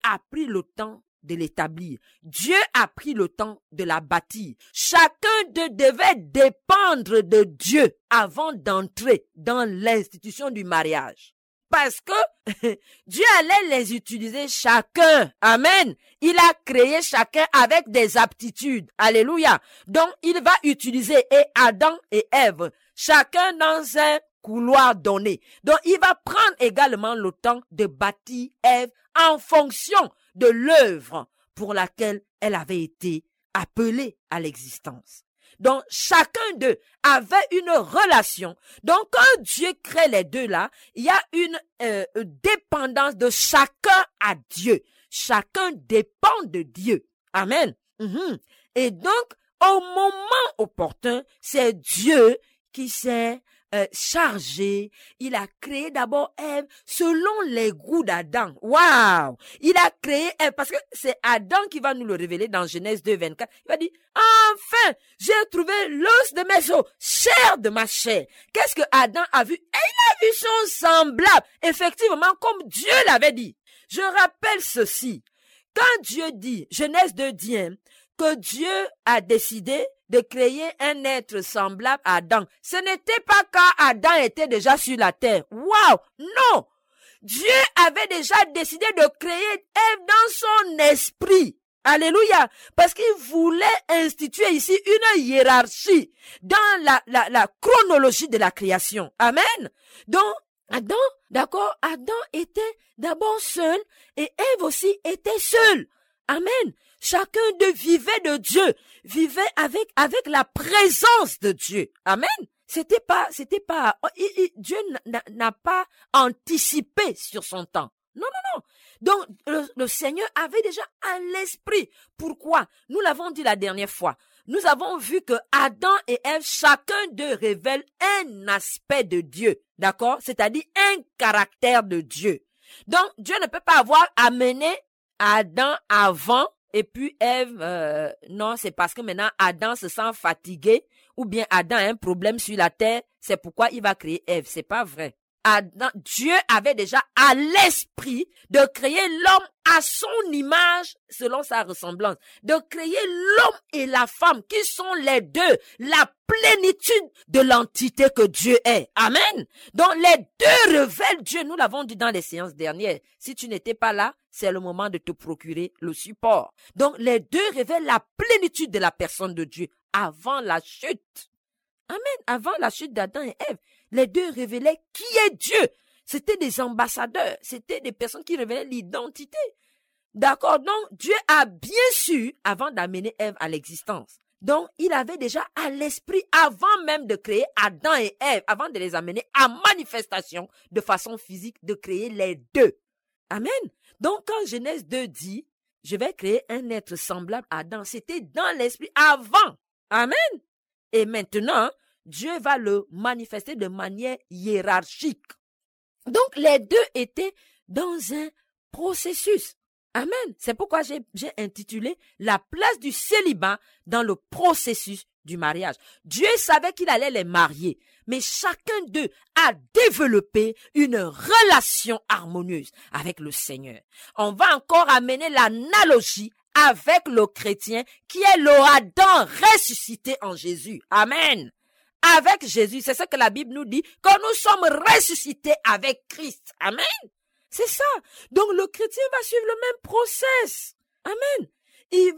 a pris le temps de l'établir. Dieu a pris le temps de la bâtir. Chacun d'eux devait dépendre de Dieu avant d'entrer dans l'institution du mariage. Parce que Dieu allait les utiliser chacun. Amen. Il a créé chacun avec des aptitudes. Alléluia. Donc, il va utiliser Adam et Ève, chacun dans un couloir donné. Donc, il va prendre également le temps de bâtir Ève en fonction de l'œuvre pour laquelle elle avait été appelée à l'existence. Donc, chacun d'eux avait une relation. Donc, quand Dieu crée les deux là, il y a une dépendance de chacun à Dieu. Chacun dépend de Dieu. Amen. Et donc, au moment opportun, c'est Dieu qui s'est chargé. Il a créé d'abord Ève selon les goûts d'Adam. Waouh! Il a créé Ève parce que c'est Adam qui va nous le révéler dans Genèse 2, 24. Il va dire, enfin, j'ai trouvé l'os de mes os, chair de ma chair. Qu'est-ce que Adam a vu? Et il a vu son semblable. Effectivement, comme Dieu l'avait dit. Je rappelle ceci. Quand Dieu dit, Genèse 2 dit, que Dieu a décidé de créer un être semblable à Adam. Ce n'était pas quand Adam était déjà sur la terre. Waouh! Non! Dieu avait déjà décidé de créer Ève dans son esprit. Alléluia! Parce qu'il voulait instituer ici une hiérarchie dans la chronologie de la création. Amen! Donc, Adam, d'accord, Adam était d'abord seul et Ève aussi était seule. Amen. Chacun d'eux vivait de Dieu, vivait avec la présence de Dieu. Amen. Dieu n'a pas anticipé sur son temps. Non. Donc, le Seigneur avait déjà à l'esprit. Pourquoi? Nous l'avons dit la dernière fois. Nous avons vu que Adam et Ève, chacun d'eux révèle un aspect de Dieu. D'accord? C'est-à-dire un caractère de Dieu. Donc, Dieu ne peut pas avoir amené Adam avant et puis Ève, non, c'est parce que maintenant Adam se sent fatigué ou bien Adam a un problème sur la terre, c'est pourquoi il va créer Ève. C'est pas vrai. Dieu avait déjà à l'esprit de créer l'homme à son image, selon sa ressemblance, de créer l'homme et la femme qui sont les deux, la plénitude de l'entité que Dieu est. Amen. Donc les deux révèlent Dieu, nous l'avons dit dans les séances dernières. Si tu n'étais pas là, c'est le moment de te procurer le support. Donc les deux révèlent la plénitude de la personne de Dieu avant la chute. Amen. Avant la chute d'Adam et Ève, les deux révélaient qui est Dieu. C'était des ambassadeurs, c'était des personnes qui révélaient l'identité. D'accord? Donc, Dieu a bien su avant d'amener Ève à l'existence. Donc, il avait déjà à l'esprit, avant même de créer Adam et Ève, avant de les amener à manifestation de façon physique, de créer les deux. Amen. Donc, quand Genèse 2 dit, je vais créer un être semblable à Adam, c'était dans l'esprit avant. Amen. Et maintenant, Dieu va le manifester de manière hiérarchique. Donc, les deux étaient dans un processus. Amen. C'est pourquoi j'ai intitulé la place du célibat dans le processus du mariage. Dieu savait qu'il allait les marier, mais chacun d'eux a développé une relation harmonieuse avec le Seigneur. On va encore amener l'analogie avec le chrétien qui est le Adam ressuscité en Jésus. Amen. Avec Jésus, c'est ce que la Bible nous dit, que nous sommes ressuscités avec Christ. Amen. C'est ça. Donc le chrétien va suivre le même process. Amen. Il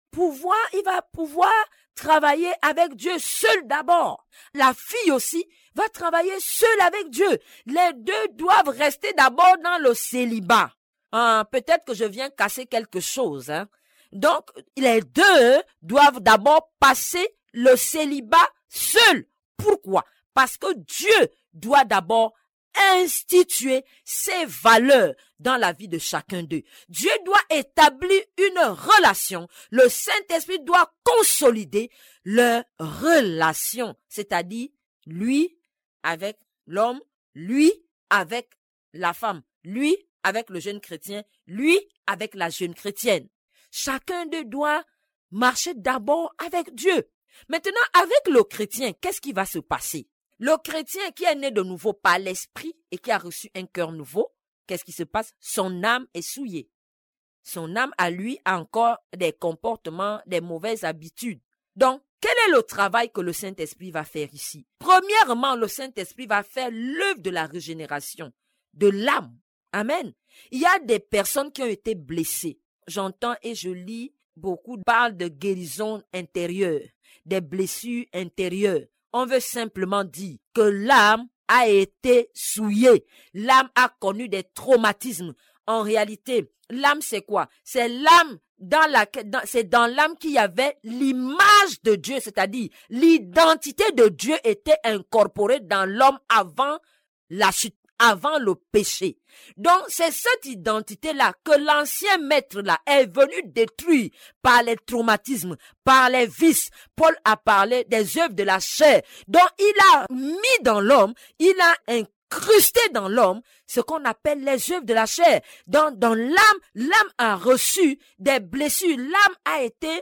va pouvoir travailler avec Dieu seul d'abord. La fille aussi va travailler seule avec Dieu. Les deux doivent rester d'abord dans le célibat. Peut-être que je viens casser quelque chose. Donc, les deux doivent d'abord passer le célibat seul. Pourquoi? Parce que Dieu doit d'abord instituer ses valeurs dans la vie de chacun d'eux. Dieu doit établir une relation. Le Saint-Esprit doit consolider leur relation, c'est-à-dire lui avec l'homme, lui avec la femme, lui avec le jeune chrétien, lui avec la jeune chrétienne. Chacun d'eux doit marcher d'abord avec Dieu. Maintenant, avec le chrétien, qu'est-ce qui va se passer? Le chrétien qui est né de nouveau par l'esprit et qui a reçu un cœur nouveau, qu'est-ce qui se passe? Son âme est souillée. son âme à lui a encore des comportements, des mauvaises habitudes. Donc, quel est le travail que le Saint-Esprit va faire ici? Premièrement, le Saint-Esprit va faire l'œuvre de la régénération de l'âme. Amen. Il y a des personnes qui ont été blessées. J'entends et je lis beaucoup parlent de guérison intérieure, des blessures intérieures. On veut simplement dire que l'âme a été souillée. L'âme a connu des traumatismes. En réalité, l'âme c'est quoi? C'est l'âme c'est dans l'âme qu'il y avait l'image de Dieu, c'est-à-dire l'identité de Dieu était incorporée dans l'homme avant la chute, avant le péché. Donc, c'est cette identité-là que l'ancien maître-là est venu détruire par les traumatismes, par les vices. Paul a parlé des œuvres de la chair. Donc, il a mis dans l'homme, il a incrusté dans l'homme ce qu'on appelle les œuvres de la chair. Dans l'âme a reçu des blessures. L'âme a été,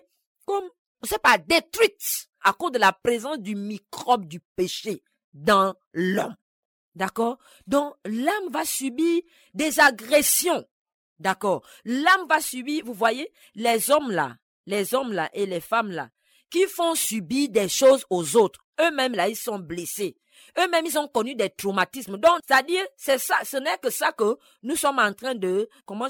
détruite à cause de la présence du microbe du péché dans l'homme. D'accord? Donc, l'âme va subir des agressions. D'accord? L'âme va subir, vous voyez, les hommes là et les femmes là, qui font subir des choses aux autres. Eux-mêmes là, ils sont blessés. Eux-mêmes, ils ont connu des traumatismes. Donc, c'est-à-dire, c'est ça, ce n'est que ça que nous sommes en train de,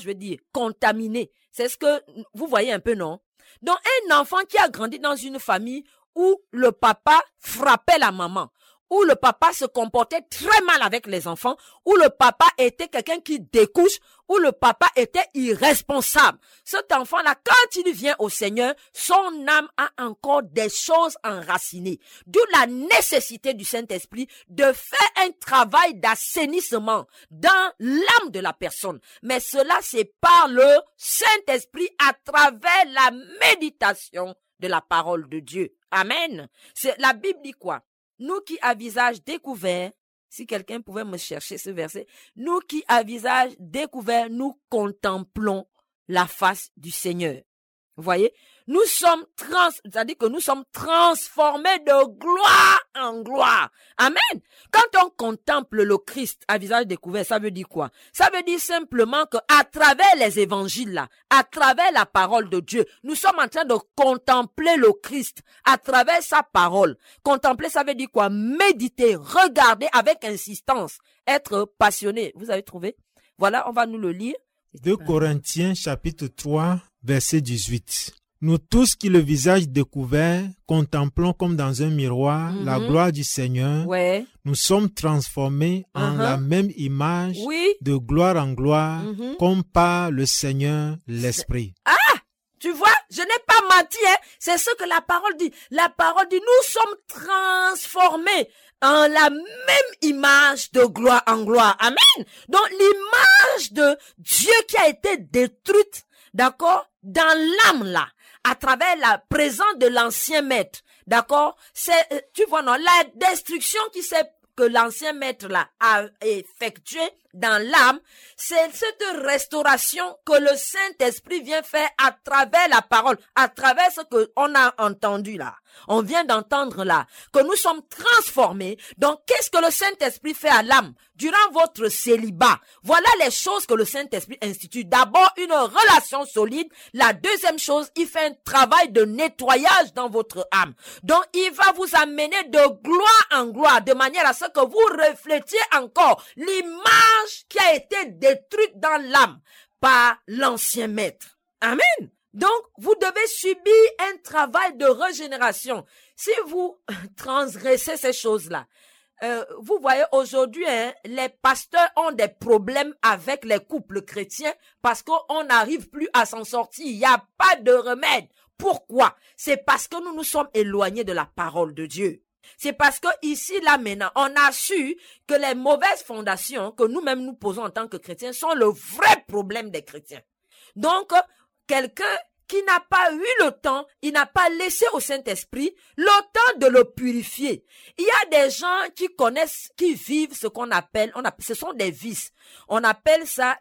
contaminer. C'est ce que, vous voyez un peu, non? Donc, un enfant qui a grandi dans une famille où le papa frappait la maman, où le papa se comportait très mal avec les enfants, où le papa était quelqu'un qui découche, où le papa était irresponsable. Cet enfant-là, quand il vient au Seigneur, son âme a encore des choses enracinées. D'où la nécessité du Saint-Esprit de faire un travail d'assainissement dans l'âme de la personne. Mais cela, c'est par le Saint-Esprit à travers la méditation de la parole de Dieu. Amen. La Bible dit quoi? Nous qui à visage découvert, si quelqu'un pouvait me chercher ce verset, nous qui à visage découvert, nous contemplons la face du Seigneur. Vous voyez? Nous sommes c'est-à-dire que nous sommes transformés de gloire en gloire. Amen. Quand on contemple le Christ à visage découvert, ça veut dire quoi? Ça veut dire simplement que à travers les évangiles là, à travers la parole de Dieu, nous sommes en train de contempler le Christ à travers sa parole. Contempler, ça veut dire quoi? Méditer, regarder avec insistance, être passionné. Vous avez trouvé? Voilà, on va nous le lire. 2 Corinthiens chapitre 3, verset 18. Nous tous qui le visage découvert, contemplons comme dans un miroir la gloire du Seigneur, nous sommes transformés en la même image de gloire en gloire, comme par le Seigneur l'Esprit. Ah! Tu vois, je n'ai pas menti, hein? C'est ce que la parole dit. La parole dit, nous sommes transformés en la même image de gloire en gloire. Amen. Donc, l'image de Dieu qui a été détruite, d'accord, dans l'âme là, à travers la présence de l'ancien maître, d'accord, c'est, tu vois, non, la destruction que l'ancien maître là a effectuée dans l'âme, c'est cette restauration que le Saint-Esprit vient faire à travers la parole, à travers ce que on a entendu là. On vient d'entendre là, que nous sommes transformés. Donc, qu'est-ce que le Saint-Esprit fait à l'âme? Durant votre célibat, voilà les choses que le Saint-Esprit institue. D'abord, une relation solide. La deuxième chose, il fait un travail de nettoyage dans votre âme. Donc, il va vous amener de gloire en gloire, de manière à ce que vous reflétiez encore l'image qui a été détruite dans l'âme par l'ancien maître. Amen. Donc, vous devez subir un travail de régénération. Si vous transgressez ces choses-là, vous voyez aujourd'hui, les pasteurs ont des problèmes avec les couples chrétiens parce qu'on n'arrive plus à s'en sortir. Il n'y a pas de remède. Pourquoi? C'est parce que nous nous sommes éloignés de la parole de Dieu. C'est parce que ici, là, maintenant, on a su que les mauvaises fondations que nous-mêmes nous posons en tant que chrétiens sont le vrai problème des chrétiens. Donc, quelqu'un qui n'a pas eu le temps, il n'a pas laissé au Saint-Esprit le temps de le purifier. Il y a des gens qui connaissent, qui vivent ce qu'on appelle, ce sont des vices. On appelle ça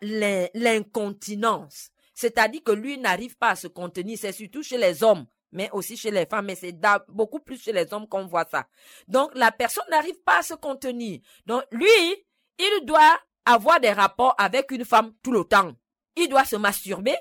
l'incontinence. C'est-à-dire que lui n'arrive pas à se contenir. C'est surtout chez les hommes, mais aussi chez les femmes. Mais c'est beaucoup plus chez les hommes qu'on voit ça. Donc, la personne n'arrive pas à se contenir. Donc, lui, il doit avoir des rapports avec une femme tout le temps. Il doit se masturber.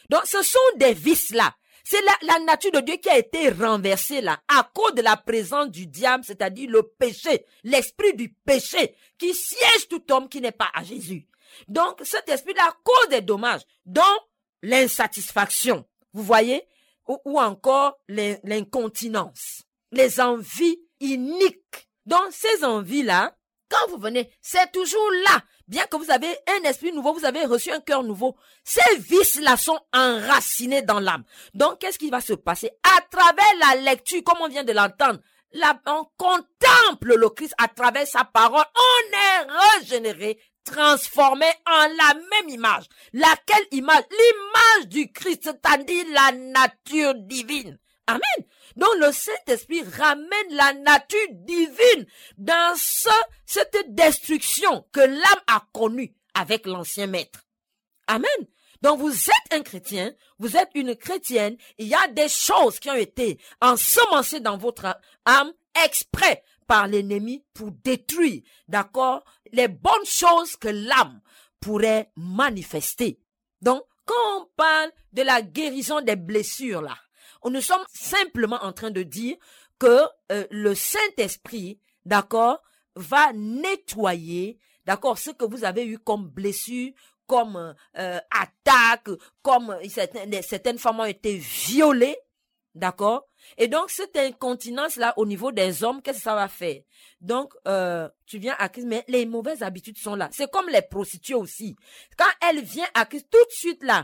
Donc, ce sont des vices là. C'est la nature de Dieu qui a été renversée là, à cause de la présence du diable, c'est-à-dire le péché, l'esprit du péché, qui siège tout homme qui n'est pas à Jésus. Donc, cet esprit-là cause des dommages, dont l'insatisfaction, vous voyez, ou encore l'incontinence, les envies iniques. Donc, ces envies-là, quand vous venez, c'est toujours là. Bien que vous avez un esprit nouveau, vous avez reçu un cœur nouveau, ces vices-là sont enracinés dans l'âme. Donc, qu'est-ce qui va se passer? À travers la lecture, comme on vient de l'entendre, on contemple le Christ à travers sa parole, on est régénéré, transformé en la même image. Laquelle image? L'image du Christ, c'est-à-dire la nature divine. Amen. Donc le Saint-Esprit ramène la nature divine dans cette destruction que l'âme a connue avec l'ancien maître. Amen. Donc vous êtes un chrétien, vous êtes une chrétienne, il y a des choses qui ont été ensemencées dans votre âme exprès par l'ennemi pour détruire, d'accord, les bonnes choses que l'âme pourrait manifester. Donc quand on parle de la guérison des blessures là, nous sommes simplement en train de dire que le Saint-Esprit, d'accord, va nettoyer, d'accord, ce que vous avez eu comme blessure, comme attaque, comme certaines femmes ont été violées, d'accord. Et donc cette incontinence-là au niveau des hommes, qu'est-ce que ça va faire? Donc tu viens à Christ, mais les mauvaises habitudes sont là. C'est comme les prostituées aussi. Quand elle vient à Christ, tout de suite là,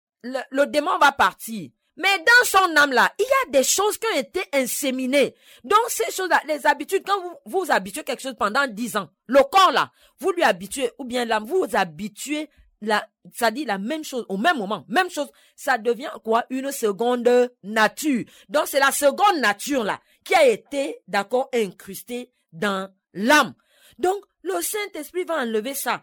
le démon va partir. Mais dans son âme là, il y a des choses qui ont été inséminées. Donc ces choses-là, les habitudes, quand vous habituez quelque chose pendant 10 ans, le corps là, vous lui habituez, ou bien l'âme, vous habituez, ça dit la même chose au même moment, même chose, ça devient quoi? Une seconde nature. Donc c'est la seconde nature là qui a été, d'accord, incrustée dans l'âme. Donc le Saint-Esprit va enlever ça.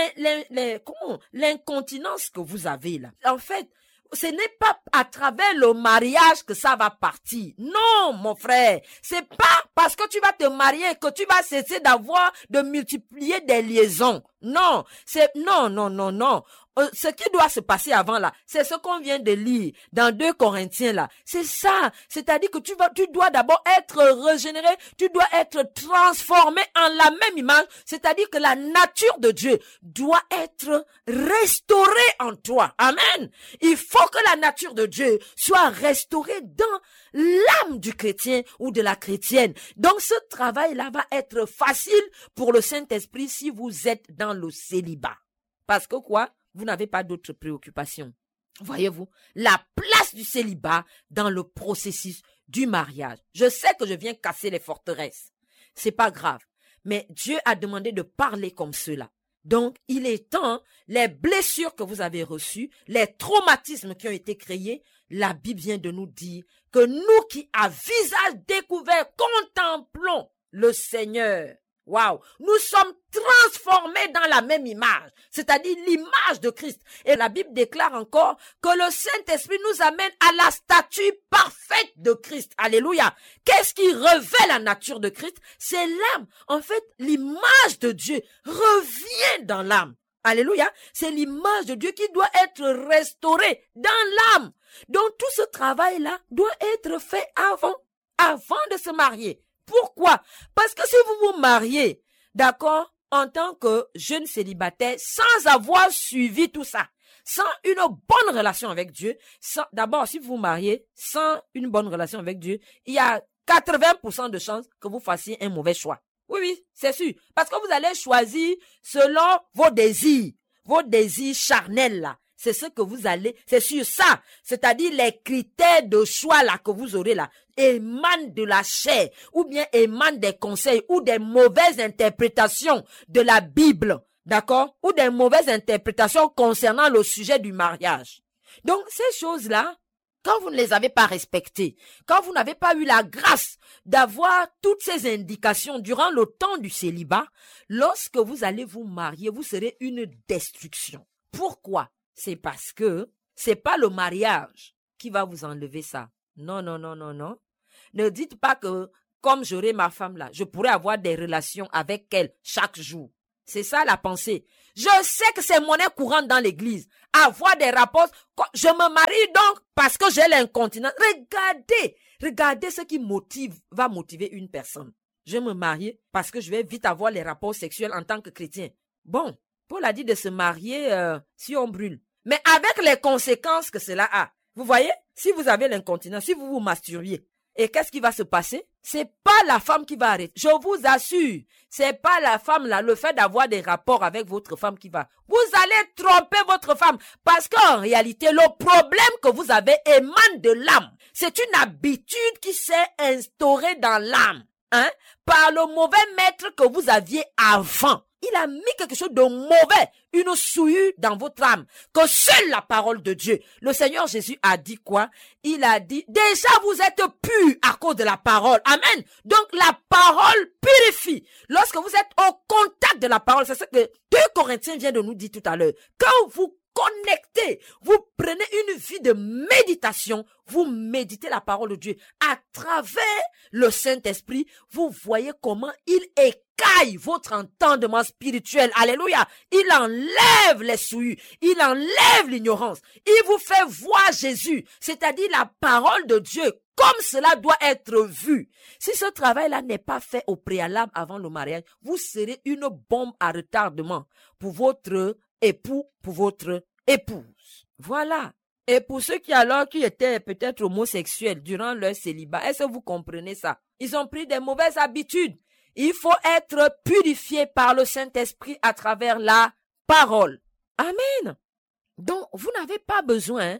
L'incontinence que vous avez là, en fait, ce n'est pas à travers le mariage que ça va partir. Non, mon frère. C'est pas parce que tu vas te marier que tu vas cesser de multiplier des liaisons. Non. Non. Ce qui doit se passer avant là, c'est ce qu'on vient de lire dans 2 Corinthiens là. C'est ça. C'est-à-dire que tu dois d'abord être régénéré, tu dois être transformé en la même image. C'est-à-dire que la nature de Dieu doit être restaurée en toi. Amen. Il faut que la nature de Dieu soit restaurée dans l'âme du chrétien ou de la chrétienne. Donc ce travail-là va être facile pour le Saint-Esprit si vous êtes dans le célibat. Parce que quoi? Vous n'avez pas d'autres préoccupations. Voyez-vous, la place du célibat dans le processus du mariage. Je sais que je viens casser les forteresses. C'est pas grave. Mais Dieu a demandé de parler comme cela. Donc, il est temps, les blessures que vous avez reçues, les traumatismes qui ont été créés, la Bible vient de nous dire que nous qui, à visage découvert, contemplons le Seigneur. Waouh, nous sommes transformés dans la même image, c'est-à-dire l'image de Christ. Et la Bible déclare encore que le Saint-Esprit nous amène à la statue parfaite de Christ. Alléluia. Qu'est-ce qui revêt la nature de Christ? C'est l'âme. En fait, l'image de Dieu revient dans l'âme. Alléluia. C'est l'image de Dieu qui doit être restaurée dans l'âme. Donc tout ce travail-là doit être fait avant de se marier. Pourquoi? Parce que si vous vous mariez, d'accord, en tant que jeune célibataire, sans avoir suivi tout ça, sans une bonne relation avec Dieu, d'abord, si vous vous mariez sans une bonne relation avec Dieu, il y a 80% de chances que vous fassiez un mauvais choix. Oui, c'est sûr. Parce que vous allez choisir selon vos désirs charnels là. C'est ce que vous allez, c'est sur ça. C'est-à-dire les critères de choix là que vous aurez là émanent de la chair ou bien émanent des conseils ou des mauvaises interprétations de la Bible, d'accord? Ou des mauvaises interprétations concernant le sujet du mariage. Donc ces choses-là, quand vous ne les avez pas respectées, quand vous n'avez pas eu la grâce d'avoir toutes ces indications durant le temps du célibat, lorsque vous allez vous marier, vous serez une destruction. Pourquoi? C'est parce que c'est pas le mariage qui va vous enlever ça. Non. Ne dites pas que comme j'aurai ma femme là, je pourrai avoir des relations avec elle chaque jour. C'est ça la pensée. Je sais que c'est monnaie courante dans l'église. Avoir des rapports. Je me marie donc parce que j'ai l'incontinence. Regardez ce qui va motiver une personne. Je me marie parce que je vais vite avoir les rapports sexuels en tant que chrétien. Bon, Paul a dit de se marier si on brûle. Mais avec les conséquences que cela a. Vous voyez, si vous avez l'incontinence, si vous vous masturbiez, et qu'est-ce qui va se passer? C'est pas la femme qui va arrêter. Je vous assure, c'est pas la femme là, le fait d'avoir des rapports avec votre femme qui va. Vous allez tromper votre femme parce qu'en réalité, le problème que vous avez émane de l'âme. C'est une habitude qui s'est instaurée dans l'âme, par le mauvais maître que vous aviez avant. Il a mis quelque chose de mauvais, une souillure dans votre âme, que seule la parole de Dieu. Le Seigneur Jésus a dit quoi? Il a dit, déjà vous êtes purs à cause de la parole. Amen. Donc la parole purifie. Lorsque vous êtes au contact de la parole, c'est ce que 2 Corinthiens vient de nous dire tout à l'heure. Quand vous connectez, vous prenez une vie de méditation, vous méditez la parole de Dieu. À travers le Saint-Esprit, vous voyez comment il écaille votre entendement spirituel. Alléluia. Il enlève les souillures. Il enlève l'ignorance. Il vous fait voir Jésus, c'est-à-dire la parole de Dieu, comme cela doit être vu. Si ce travail-là n'est pas fait au préalable avant le mariage, vous serez une bombe à retardement pour votre époux, pour votre épouse. Voilà. Et pour ceux qui étaient peut-être homosexuels durant leur célibat, est-ce que vous comprenez ça? Ils ont pris des mauvaises habitudes. Il faut être purifié par le Saint-Esprit à travers la parole. Amen. Donc, vous n'avez pas besoin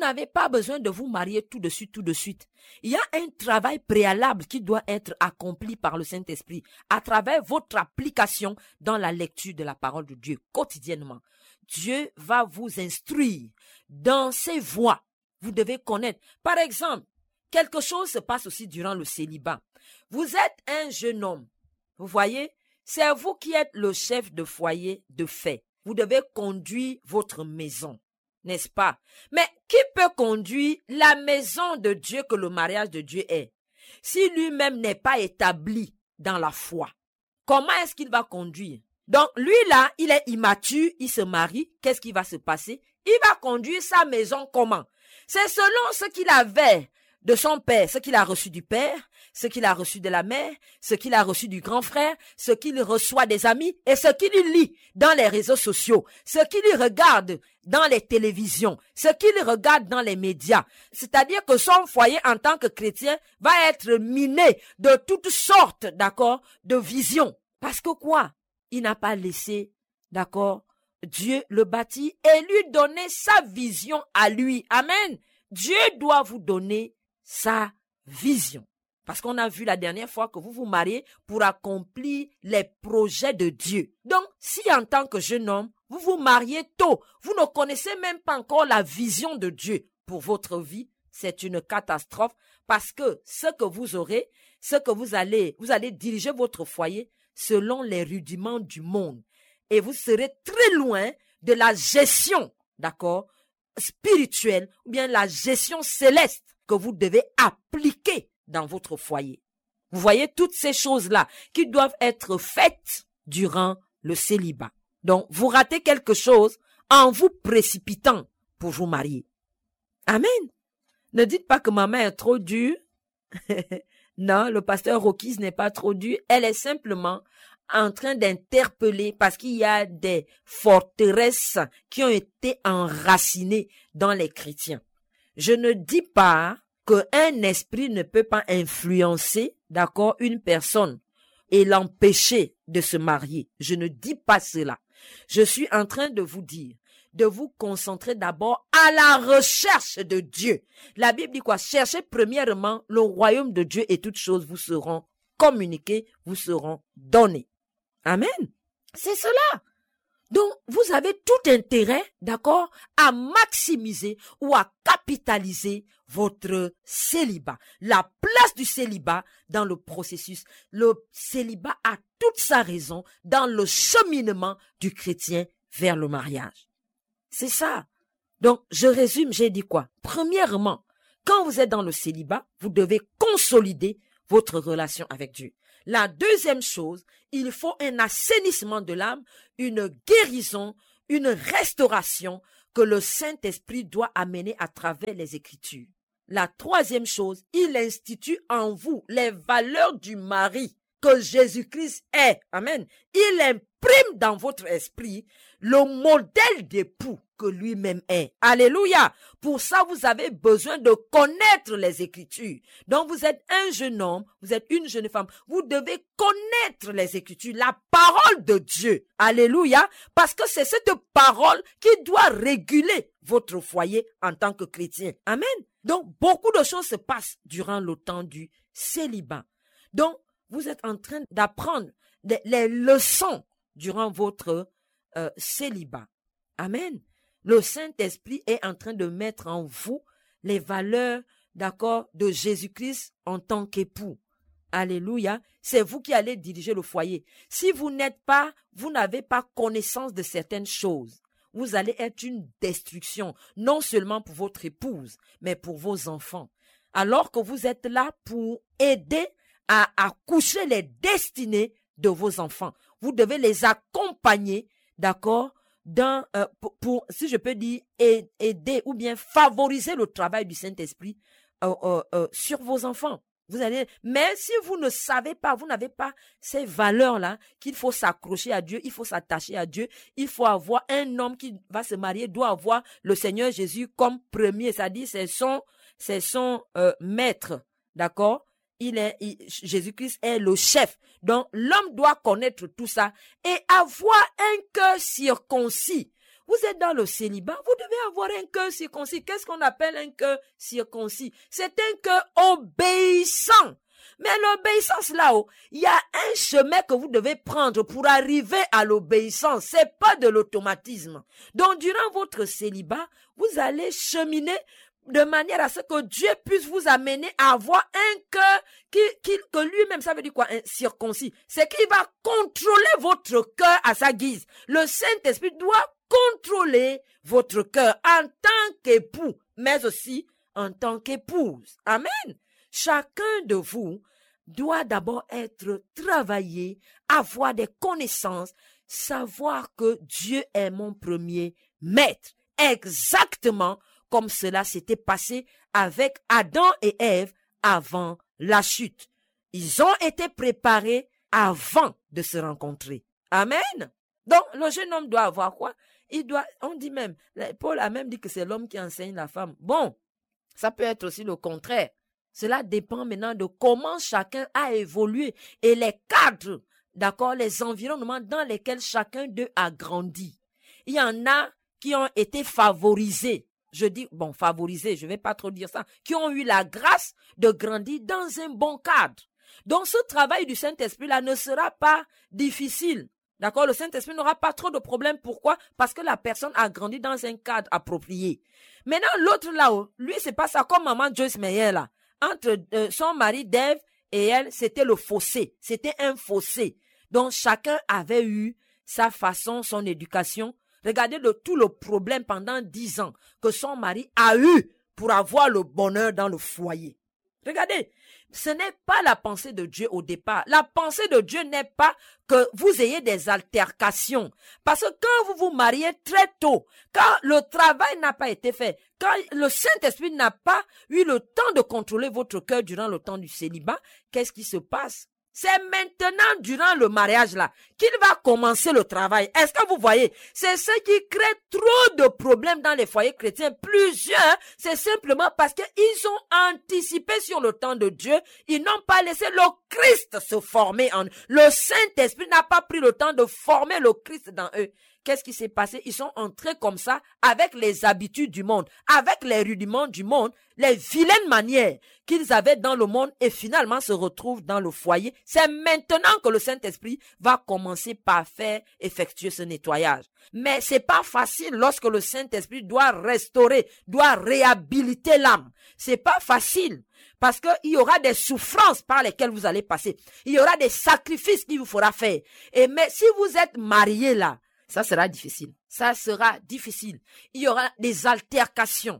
de vous marier tout de suite. Il y a un travail préalable qui doit être accompli par le Saint-Esprit à travers votre application dans la lecture de la parole de Dieu quotidiennement. Dieu va vous instruire dans ses voies. Vous devez connaître. Par exemple, quelque chose se passe aussi durant le célibat. Vous êtes un jeune homme. Vous voyez, c'est vous qui êtes le chef de foyer de fait. Vous devez conduire votre maison, n'est-ce pas? Mais qui peut conduire la maison de Dieu que le mariage de Dieu est? Si lui-même n'est pas établi dans la foi, comment est-ce qu'il va conduire? Donc, lui là, il est immature, il se marie. Qu'est-ce qui va se passer? Il va conduire sa maison comment? C'est selon ce qu'il avait de son père, ce qu'il a reçu du père, ce qu'il a reçu de la mère, ce qu'il a reçu du grand frère, ce qu'il reçoit des amis et ce qu'il lit dans les réseaux sociaux, ce qu'il regarde dans les télévisions, ce qu'il regarde dans les médias. C'est-à-dire que son foyer en tant que chrétien va être miné de toutes sortes, d'accord, de visions. Parce que quoi? Il n'a pas laissé, d'accord, Dieu le bâtir et lui donner sa vision à lui. Amen. Dieu doit vous donner sa vision. Parce qu'on a vu la dernière fois que vous vous mariez pour accomplir les projets de Dieu. Donc, si en tant que jeune homme, vous vous mariez tôt, vous ne connaissez même pas encore la vision de Dieu pour votre vie, c'est une catastrophe parce que ce que vous aurez, vous allez diriger votre foyer selon les rudiments du monde. Et vous serez très loin de la gestion, d'accord, spirituelle ou bien la gestion céleste que vous devez appliquer dans votre foyer. Vous voyez toutes ces choses-là qui doivent être faites durant le célibat. Donc, vous ratez quelque chose en vous précipitant pour vous marier. Amen. Ne dites pas que ma main est trop dure. Non, le pasteur Rokis n'est pas trop dur. Elle est simplement en train d'interpeller parce qu'il y a des forteresses qui ont été enracinées dans les chrétiens. Je ne dis pas qu'un esprit ne peut pas influencer, d'accord, une personne et l'empêcher de se marier. Je ne dis pas cela. Je suis en train de vous dire de vous concentrer d'abord à la recherche de Dieu. La Bible dit quoi? Cherchez premièrement le royaume de Dieu et toutes choses vous seront communiquées, vous seront données. Amen. C'est cela. Donc, vous avez tout intérêt, d'accord, à maximiser ou à capitaliser votre célibat. La place du célibat dans le processus. Le célibat a toute sa raison dans le cheminement du chrétien vers le mariage. C'est ça. Donc, je résume, j'ai dit quoi? Premièrement, quand vous êtes dans le célibat, vous devez consolider votre relation avec Dieu. La deuxième chose, il faut un assainissement de l'âme, une guérison, une restauration que le Saint-Esprit doit amener à travers les Écritures. La troisième chose, il institue en vous les valeurs du mari que Jésus-Christ est. Amen. Il imprime dans votre esprit le modèle d'époux que lui-même est. Alléluia. Pour ça, vous avez besoin de connaître les Écritures. Donc, vous êtes un jeune homme, vous êtes une jeune femme. Vous devez connaître les Écritures, la parole de Dieu. Alléluia. Parce que c'est cette parole qui doit réguler votre foyer en tant que chrétien. Amen. Donc, beaucoup de choses se passent durant le temps du célibat. Donc, vous êtes en train d'apprendre les leçons durant votre célibat. Amen. Le Saint-Esprit est en train de mettre en vous les valeurs, d'accord, de Jésus-Christ en tant qu'époux. Alléluia. C'est vous qui allez diriger le foyer. Si vous n'avez pas connaissance de certaines choses, vous allez être une destruction, non seulement pour votre épouse, mais pour vos enfants. Alors que vous êtes là pour aider à coucher les destinées de vos enfants. Vous devez les accompagner, d'accord, pour, si je peux dire, aider ou bien favoriser le travail du Saint-Esprit sur vos enfants. Mais si vous ne savez pas, vous n'avez pas ces valeurs-là, qu'il faut s'accrocher à Dieu, il faut s'attacher à Dieu, il faut avoir un homme qui va se marier, doit avoir le Seigneur Jésus comme premier, c'est-à-dire c'est son maître, d'accord? Jésus-Christ est le chef. Donc, l'homme doit connaître tout ça et avoir un cœur circoncis. Vous êtes dans le célibat, vous devez avoir un cœur circoncis. Qu'est-ce qu'on appelle un cœur circoncis? C'est un cœur obéissant. Mais l'obéissance là-haut, il y a un chemin que vous devez prendre pour arriver à l'obéissance. C'est pas de l'automatisme. Donc, durant votre célibat, vous allez cheminer de manière à ce que Dieu puisse vous amener à avoir un cœur que lui-même, ça veut dire quoi, un circoncis. C'est qu'il va contrôler votre cœur à sa guise. Le Saint-Esprit doit contrôler votre cœur en tant qu'époux, mais aussi en tant qu'épouse. Amen. Chacun de vous doit d'abord être travaillé, avoir des connaissances, savoir que Dieu est mon premier maître. Exactement comme cela s'était passé avec Adam et Ève avant la chute. Ils ont été préparés avant de se rencontrer. Amen. Donc, le jeune homme doit avoir quoi? On dit même, Paul a même dit que c'est l'homme qui enseigne la femme. Bon, ça peut être aussi le contraire. Cela dépend maintenant de comment chacun a évolué et les cadres, d'accord, les environnements dans lesquels chacun d'eux a grandi. Il y en a qui ont été favorisés. Je dis, favorisés, je ne vais pas trop dire ça, qui ont eu la grâce de grandir dans un bon cadre. Donc, ce travail du Saint-Esprit-là ne sera pas difficile. D'accord? Le Saint-Esprit n'aura pas trop de problèmes. Pourquoi? Parce que la personne a grandi dans un cadre approprié. Maintenant, l'autre là-haut, lui, c'est pas ça comme maman Joyce Meyer là. Entre son mari Dave et elle, c'était le fossé. C'était un fossé. Donc, chacun avait eu sa façon, son éducation. Regardez tout le problème pendant 10 ans que son mari a eu pour avoir le bonheur dans le foyer. Regardez, ce n'est pas la pensée de Dieu au départ. La pensée de Dieu n'est pas que vous ayez des altercations. Parce que quand vous vous mariez très tôt, quand le travail n'a pas été fait, quand le Saint-Esprit n'a pas eu le temps de contrôler votre cœur durant le temps du célibat, qu'est-ce qui se passe? C'est maintenant, durant le mariage là, qu'il va commencer le travail. Est-ce que vous voyez? C'est ce qui crée trop de problèmes dans les foyers chrétiens. Plusieurs, c'est simplement parce qu'ils ont anticipé sur le temps de Dieu. Ils n'ont pas laissé le Christ se former en eux. Le Saint-Esprit n'a pas pris le temps de former le Christ dans eux. Qu'est-ce qui s'est passé? Ils sont entrés comme ça avec les habitudes du monde, avec les rudiments du monde, les vilaines manières qu'ils avaient dans le monde et finalement se retrouvent dans le foyer. C'est maintenant que le Saint-Esprit va commencer par effectuer ce nettoyage. Mais c'est pas facile lorsque le Saint-Esprit doit restaurer, doit réhabiliter l'âme. C'est pas facile. Parce qu'il y aura des souffrances par lesquelles vous allez passer. Il y aura des sacrifices qu'il vous faudra faire. Mais si vous êtes marié là, ça sera difficile. Ça sera difficile. Il y aura des altercations.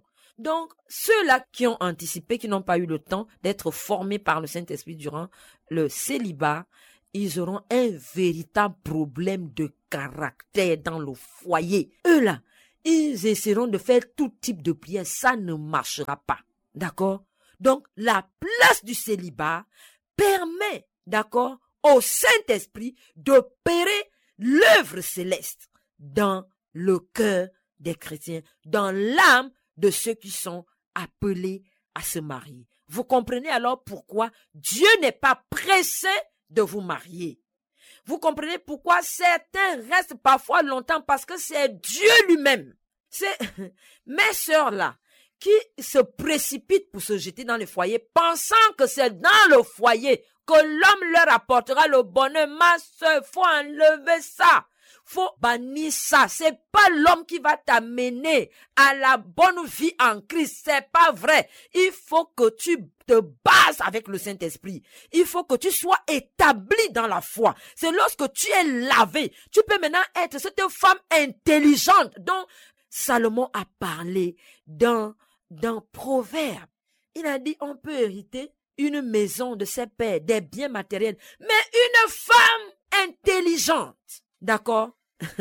Donc, ceux-là qui ont anticipé, qui n'ont pas eu le temps d'être formés par le Saint-Esprit durant le célibat, ils auront un véritable problème de caractère dans le foyer. Eux-là, ils essaieront de faire tout type de prière, ça ne marchera pas. D'accord? Donc, la place du célibat permet, d'accord, au Saint-Esprit d'opérer l'œuvre céleste dans le cœur des chrétiens, dans l'âme de ceux qui sont appelés à se marier. Vous comprenez alors pourquoi Dieu n'est pas pressé de vous marier. Vous comprenez pourquoi certains restent parfois longtemps, parce que c'est Dieu lui-même. C'est mes sœurs là qui se précipitent pour se jeter dans le foyer, pensant que c'est dans le foyer que l'homme leur apportera le bonheur. Ma sœur, faut enlever ça. Faut bannir ça. C'est pas l'homme qui va t'amener à la bonne vie en Christ. C'est pas vrai. Il faut que tu te bases avec le Saint-Esprit. Il faut que tu sois établi dans la foi. C'est lorsque tu es lavé. Tu peux maintenant être cette femme intelligente dont Salomon a parlé dans Proverbe. Il a dit, on peut hériter une maison de ses pères, des biens matériels, mais une femme intelligente. D'accord?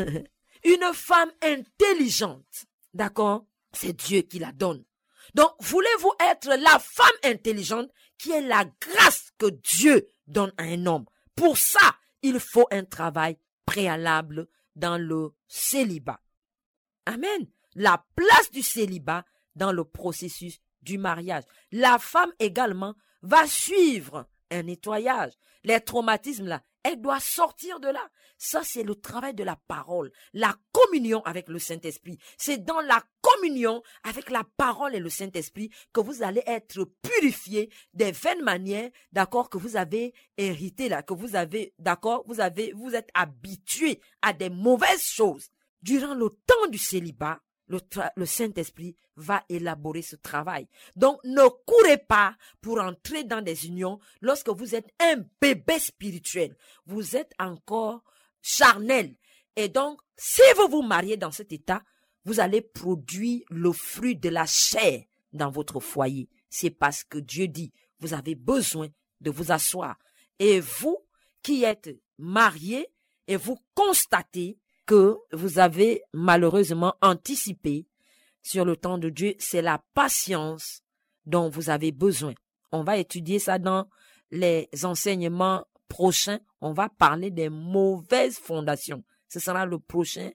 Une femme intelligente. D'accord? C'est Dieu qui la donne. Donc, voulez-vous être la femme intelligente qui est la grâce que Dieu donne à un homme? Pour ça, il faut un travail préalable dans le célibat. Amen. La place du célibat dans le processus du mariage. La femme également va suivre un nettoyage. Les traumatismes là, elle doit sortir de là. Ça, c'est le travail de la parole, la communion avec le Saint-Esprit. C'est dans la communion avec la parole et le Saint-Esprit que vous allez être purifiés des vaines manières, d'accord, que vous avez hérité là, que vous avez, d'accord, vous êtes habitués à des mauvaises choses. Durant le temps du célibat, le Saint-Esprit va élaborer ce travail. Donc, ne courez pas pour entrer dans des unions lorsque vous êtes un bébé spirituel. Vous êtes encore charnel. Et donc, si vous vous mariez dans cet état, vous allez produire le fruit de la chair dans votre foyer. C'est parce que Dieu dit, vous avez besoin de vous asseoir. Et vous qui êtes mariés et vous constatez que vous avez malheureusement anticipé sur le temps de Dieu, c'est la patience dont vous avez besoin. On va étudier ça dans les enseignements prochains. On va parler des mauvaises fondations. Ce sera le prochain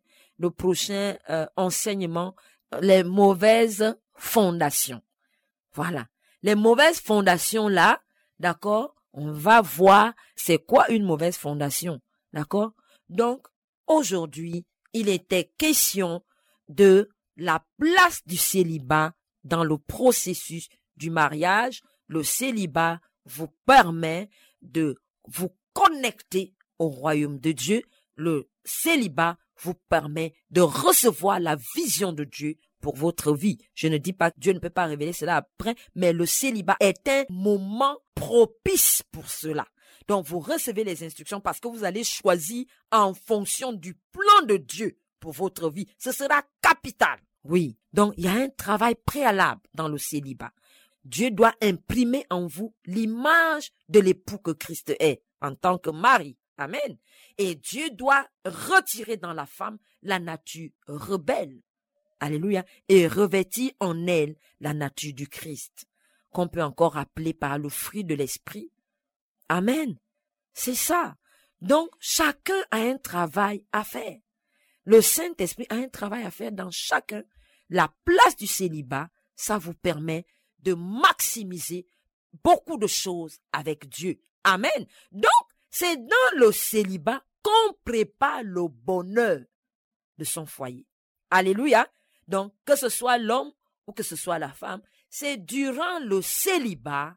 enseignement, les mauvaises fondations. Voilà. Les mauvaises fondations là, d'accord, on va voir c'est quoi une mauvaise fondation. D'accord? Donc, aujourd'hui, il était question de la place du célibat dans le processus du mariage. Le célibat vous permet de vous connecter au royaume de Dieu. Le célibat vous permet de recevoir la vision de Dieu pour votre vie. Je ne dis pas que Dieu ne peut pas révéler cela après, mais le célibat est un moment propice pour cela. Donc, vous recevez les instructions parce que vous allez choisir en fonction du plan de Dieu pour votre vie. Ce sera capital. Oui. Donc, il y a un travail préalable dans le célibat. Dieu doit imprimer en vous l'image de l'époux que Christ est en tant que mari. Amen. Et Dieu doit retirer dans la femme la nature rebelle. Alléluia. Et revêtir en elle la nature du Christ, qu'on peut encore appeler par le fruit de l'esprit. Amen. C'est ça. Donc, chacun a un travail à faire. Le Saint-Esprit a un travail à faire dans chacun. La place du célibat, ça vous permet de maximiser beaucoup de choses avec Dieu. Amen. Donc, c'est dans le célibat qu'on prépare le bonheur de son foyer. Alléluia. Donc, que ce soit l'homme ou que ce soit la femme, c'est durant le célibat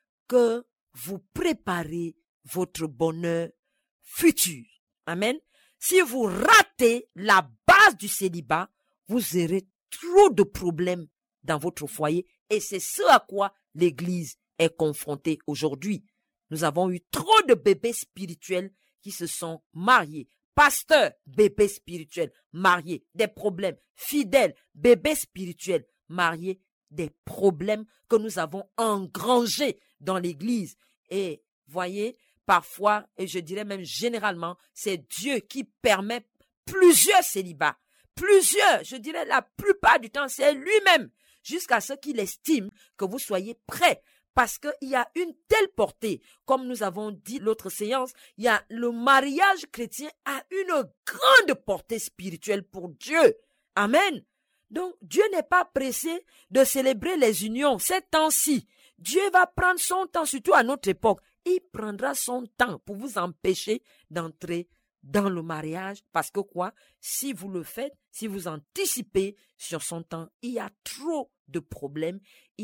que vous préparez votre bonheur futur. Amen. Si vous ratez la base du célibat, vous aurez trop de problèmes dans votre foyer et c'est ce à quoi l'Église est confrontée aujourd'hui. Nous avons eu trop de bébés spirituels qui se sont mariés. Pasteurs, bébés spirituels, mariés, des problèmes. Fidèles, bébés spirituels, mariés, des problèmes que nous avons engrangés dans l'Église. Et voyez, parfois, et je dirais même généralement, c'est Dieu qui permet plusieurs célibats. Plusieurs, je dirais la plupart du temps, c'est lui-même, jusqu'à ce qu'il estime que vous soyez prêts. Parce qu'il y a une telle portée, comme nous avons dit l'autre séance, le mariage chrétien a une grande portée spirituelle pour Dieu. Amen. Donc, Dieu n'est pas pressé de célébrer les unions ces temps-ci. Dieu va prendre son temps, surtout à notre époque. Il prendra son temps pour vous empêcher d'entrer dans le mariage. Parce que quoi? Si vous le faites, si vous anticipez sur son temps, il y a trop de problèmes.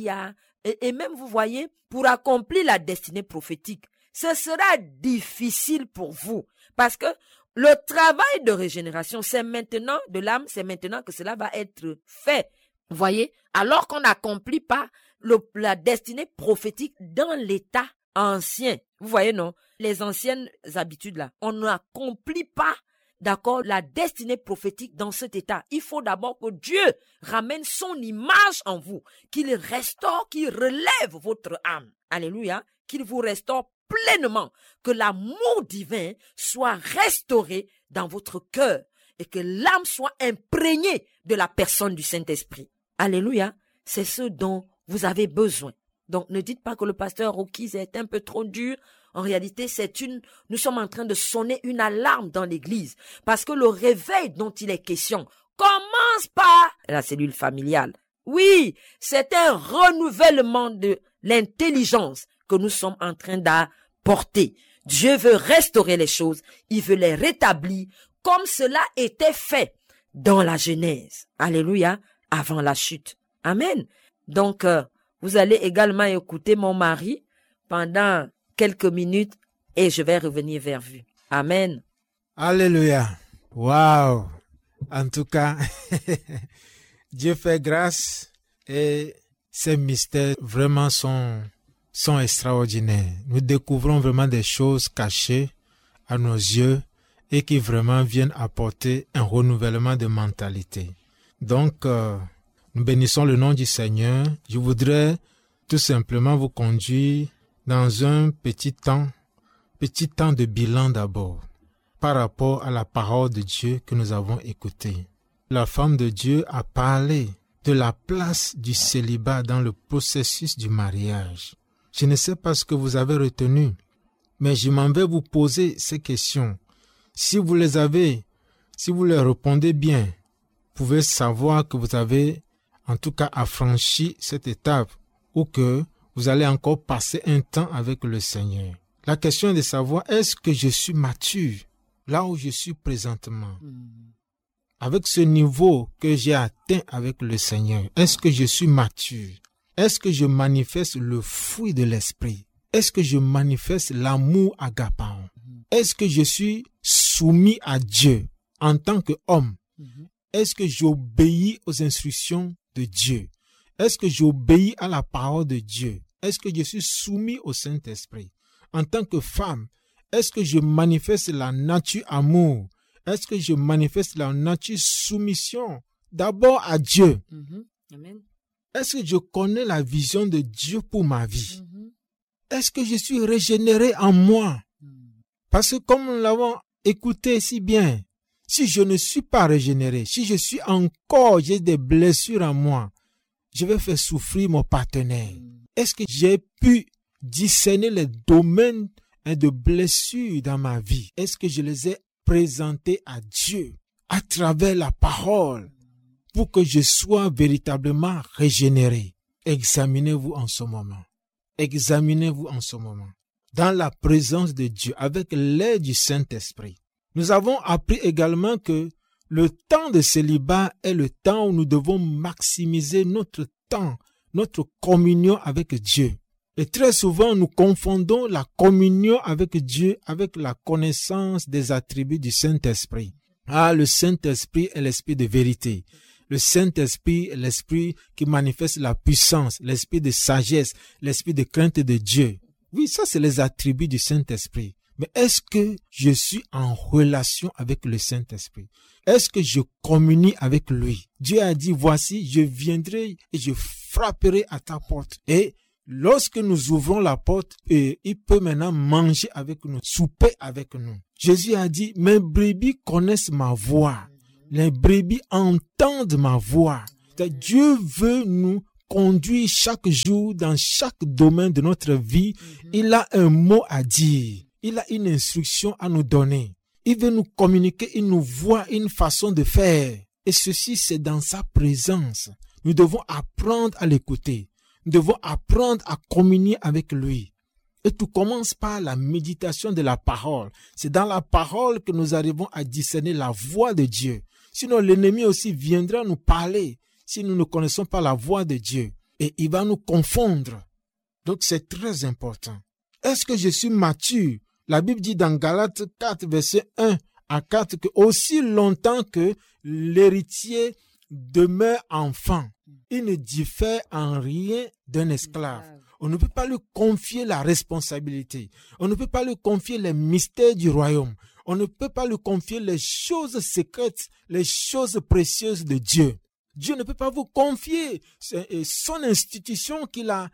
Et même, vous voyez, pour accomplir la destinée prophétique, ce sera difficile pour vous. Parce que le travail de régénération, c'est maintenant, de l'âme, c'est maintenant que cela va être fait. Vous voyez, alors qu'on n'accomplit pas la destinée prophétique dans l'état ancien. Vous voyez, non? Les anciennes habitudes là, on n'accomplit pas, d'accord, la destinée prophétique dans cet état. Il faut d'abord que Dieu ramène son image en vous, qu'il restaure, qu'il relève votre âme. Alléluia. Qu'il vous restaure pleinement, que l'amour divin soit restauré dans votre cœur et que l'âme soit imprégnée de la personne du Saint-Esprit. Alléluia. C'est ce dont vous avez besoin. Donc, ne dites pas que le pasteur Rocky's est un peu trop dur. En réalité, nous sommes en train de sonner une alarme dans l'église parce que le réveil dont il est question commence par la cellule familiale. Oui, c'est un renouvellement de l'intelligence que nous sommes en train d'apporter. Dieu veut restaurer les choses, il veut les rétablir comme cela était fait dans la Genèse. Alléluia, avant la chute. Amen. Donc, vous allez également écouter mon mari pendant quelques minutes et je vais revenir vers vous. Amen. Alléluia. Waouh. En tout cas, Dieu fait grâce et ces mystères vraiment sont extraordinaires. Nous découvrons vraiment des choses cachées à nos yeux et qui vraiment viennent apporter un renouvellement de mentalité. Donc, nous bénissons le nom du Seigneur. Je voudrais tout simplement vous conduire dans un petit temps de bilan d'abord, par rapport à la parole de Dieu que nous avons écoutée. La femme de Dieu a parlé de la place du célibat dans le processus du mariage. Je ne sais pas ce que vous avez retenu, mais je m'en vais vous poser ces questions. Si vous les répondez bien, vous pouvez savoir que vous avez en tout cas affranchi cette étape ou que vous allez encore passer un temps avec le Seigneur. La question est de savoir, est-ce que je suis mature là où je suis présentement? Avec ce niveau que j'ai atteint avec le Seigneur, est-ce que je suis mature? Est-ce que je manifeste le fruit de l'esprit? Est-ce que je manifeste l'amour agapaon? Est-ce que je suis soumis à Dieu en tant qu'homme? Est-ce que j'obéis aux instructions de Dieu? Est-ce que j'obéis à la parole de Dieu? Est-ce que je suis soumis au Saint-Esprit? En tant que femme, est-ce que je manifeste la nature amour? Est-ce que je manifeste la nature soumission d'abord à Dieu? Amen. Est-ce que je connais la vision de Dieu pour ma vie? Est-ce que je suis régénéré en moi? Parce que comme nous l'avons écouté si bien, si je ne suis pas régénéré, si je suis encore, j'ai des blessures en moi, je vais faire souffrir mon partenaire. Est-ce que j'ai pu discerner les domaines de blessures dans ma vie? Est-ce que je les ai présentés à Dieu à travers la parole pour que je sois véritablement régénéré? Examinez-vous en ce moment. Examinez-vous en ce moment. Dans la présence de Dieu, avec l'aide du Saint-Esprit. Nous avons appris également que le temps de célibat est le temps où nous devons maximiser notre temps, notre communion avec Dieu. Et très souvent, nous confondons la communion avec Dieu avec la connaissance des attributs du Saint-Esprit. Le Saint-Esprit est l'esprit de vérité. Le Saint-Esprit est l'esprit qui manifeste la puissance, l'esprit de sagesse, l'esprit de crainte de Dieu. Oui, ça c'est les attributs du Saint-Esprit. Mais est-ce que je suis en relation avec le Saint-Esprit? Est-ce que je communie avec lui? Dieu a dit, voici, je viendrai et je frapperai à ta porte. Et lorsque nous ouvrons la porte, il peut maintenant manger avec nous, souper avec nous. Jésus a dit, mes brebis connaissent ma voix. Les brebis entendent ma voix. Dieu veut nous conduire chaque jour dans chaque domaine de notre vie. Il a un mot à dire. Il a une instruction à nous donner. Il veut nous communiquer, il nous voit une façon de faire. Et ceci, c'est dans sa présence. Nous devons apprendre à l'écouter. Nous devons apprendre à communier avec lui. Et tout commence par la méditation de la parole. C'est dans la parole que nous arrivons à discerner la voix de Dieu. Sinon, l'ennemi aussi viendra nous parler si nous ne connaissons pas la voix de Dieu. Et il va nous confondre. Donc, c'est très important. Est-ce que je suis mature? La Bible dit dans Galates 4, verset 1 à 4, que aussi longtemps que l'héritier demeure enfant, il ne diffère en rien d'un esclave. On ne peut pas lui confier la responsabilité. On ne peut pas lui confier les mystères du royaume. On ne peut pas lui confier les choses secrètes, les choses précieuses de Dieu. Dieu ne peut pas vous confier son institution qu'il a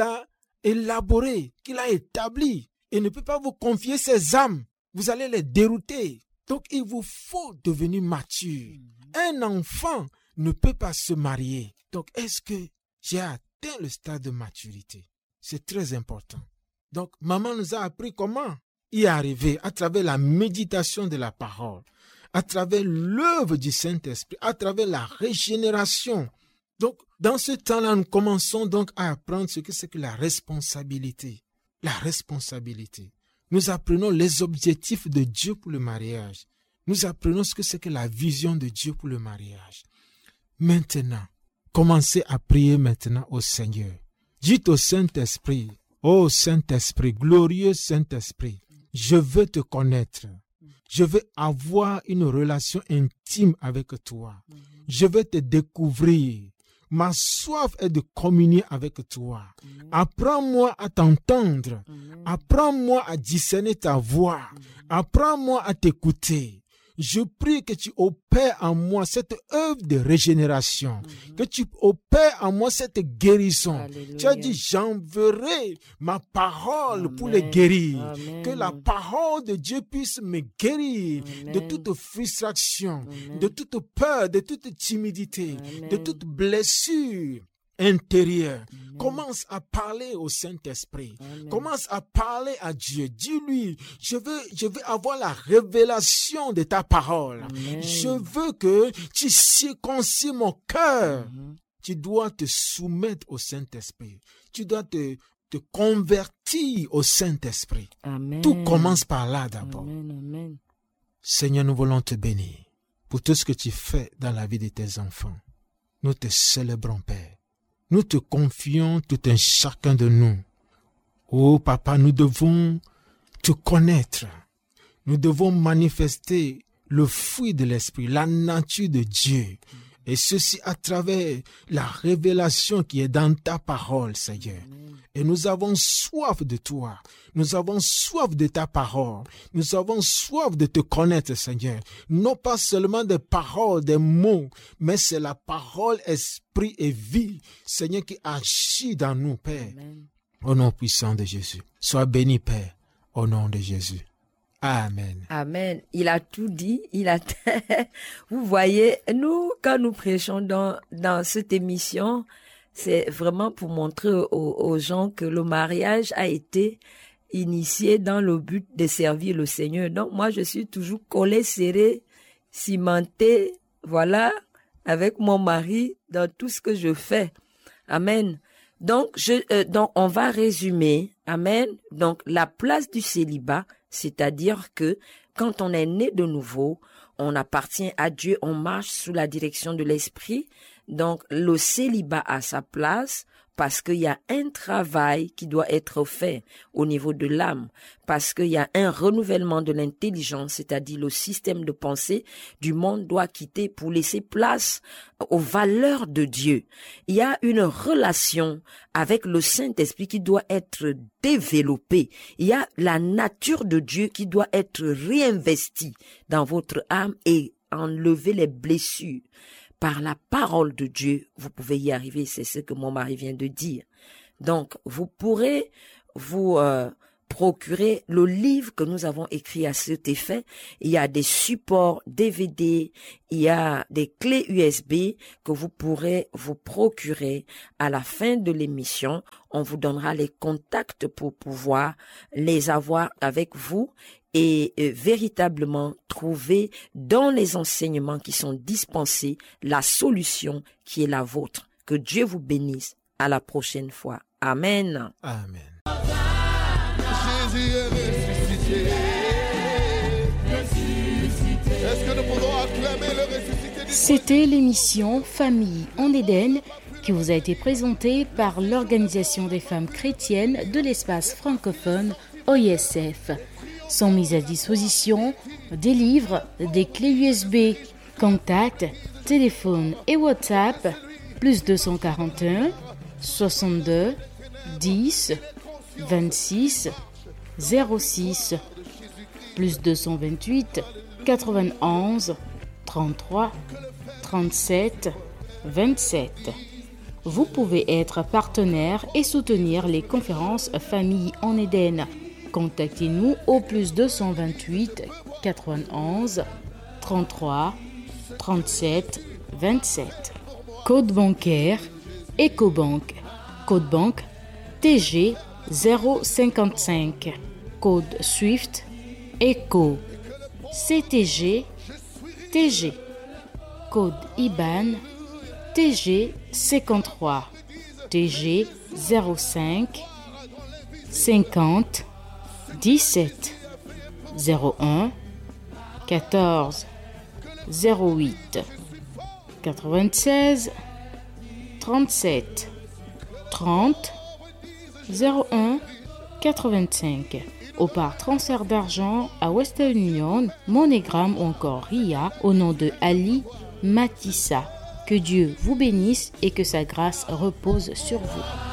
élaborée, qu'il a établie. Il ne peut pas vous confier ses âmes. Vous allez les dérouter. Donc, il vous faut devenir mature. Un enfant ne peut pas se marier. Donc, est-ce que j'ai atteint le stade de maturité? C'est très important. Donc, maman nous a appris comment y arriver à travers la méditation de la parole, à travers l'œuvre du Saint-Esprit, à travers la régénération. Donc, dans ce temps-là, nous commençons donc à apprendre ce que c'est que la responsabilité. La responsabilité. Nous apprenons les objectifs de Dieu pour le mariage. Nous apprenons ce que c'est que la vision de Dieu pour le mariage. Maintenant, commencez à prier maintenant au Seigneur. Dites au Saint-Esprit, ô Saint-Esprit, glorieux Saint-Esprit, je veux te connaître. Je veux avoir une relation intime avec toi. Je veux te découvrir. Ma soif est de communier avec toi. Apprends-moi à t'entendre. Apprends-moi à discerner ta voix. Apprends-moi à t'écouter. Je prie que tu opères en moi cette œuvre de régénération, que tu opères en moi cette guérison. Alléluia. Tu as dit, j'enverrai ma parole pour les guérir. Amen. Que la parole de Dieu puisse me guérir. Amen. De toute frustration, amen. De toute peur, de toute timidité, amen. De toute blessure intérieur. Amen. Commence à parler au Saint-Esprit. Amen. Commence à parler à Dieu. Dis-lui, je veux avoir la révélation de ta parole. Amen. Je veux que tu circoncis mon cœur. Amen. Tu dois te soumettre au Saint-Esprit. Tu dois te convertir au Saint-Esprit. Amen. Tout commence par là d'abord. Amen. Amen. Seigneur, nous voulons te bénir pour tout ce que tu fais dans la vie de tes enfants. Nous te célébrons, Père. Nous te confions tout un chacun de nous. Oh Papa, nous devons te connaître. Nous devons manifester le fruit de l'Esprit, la nature de Dieu. Et ceci à travers la révélation qui est dans ta parole, Seigneur. Et nous avons soif de toi. Nous avons soif de ta parole. Nous avons soif de te connaître, Seigneur. Non pas seulement des paroles, des mots, mais c'est la parole, esprit et vie, Seigneur, qui agit dans nous, Père. Amen. Au nom puissant de Jésus. Sois béni, Père, au nom de Jésus. Amen. Amen. Il a tout dit. Vous voyez, nous, quand nous prêchons dans cette émission, c'est vraiment pour montrer aux gens que le mariage a été initié dans le but de servir le Seigneur. Donc, moi, je suis toujours collée, serrée, cimentée, voilà, avec mon mari dans tout ce que je fais. Amen. Donc, on va résumer. Amen. Donc, la place du célibat, c'est-à-dire que quand on est né de nouveau, on appartient à Dieu, on marche sous la direction de l'Esprit. Donc, le célibat a sa place parce qu'il y a un travail qui doit être fait au niveau de l'âme, parce qu'il y a un renouvellement de l'intelligence, c'est-à-dire le système de pensée du monde doit quitter pour laisser place aux valeurs de Dieu. Il y a une relation avec le Saint-Esprit qui doit être développée. Il y a la nature de Dieu qui doit être réinvestie dans votre âme et enlever les blessures. Par la parole de Dieu, vous pouvez y arriver, c'est ce que mon mari vient de dire. Donc, vous pourrez vous procurer le livre que nous avons écrit à cet effet. Il y a des supports DVD, il y a des clés USB que vous pourrez vous procurer à la fin de l'émission. On vous donnera les contacts pour pouvoir les avoir avec vous et véritablement trouver dans les enseignements qui sont dispensés la solution qui est la vôtre. Que Dieu vous bénisse. À la prochaine fois. Amen. Amen. Jésus est ressuscité. Est-ce que nous pouvons acclamer le ressuscité? C'était l'émission Famille en Éden qui vous a été présentée par l'Organisation des femmes chrétiennes de l'espace francophone OISF. Sont mises à disposition des livres, des clés USB, contacts, téléphone et WhatsApp, plus 241 62 10 26 06, plus 228 91 33 37 27. Vous pouvez être partenaire et soutenir les conférences Famille en Éden. Contactez-nous au plus 228 91 33 37 27. Code bancaire Ecobank. Code banque TG 055. Code SWIFT ECO CTG TG. Code IBAN TG 53 TG 05 50 17 01 14 08 96 37 30 01 85 ou par transfert d'argent à Western Union, MoneyGram ou encore RIA au nom de Ali Matissa. Que Dieu vous bénisse et que sa grâce repose sur vous.